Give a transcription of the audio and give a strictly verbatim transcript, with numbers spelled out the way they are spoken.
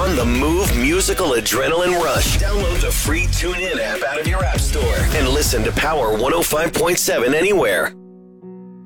on the Move musical adrenaline rush. Download the free TuneIn app out of your app store and listen to Power one oh five point seven anywhere.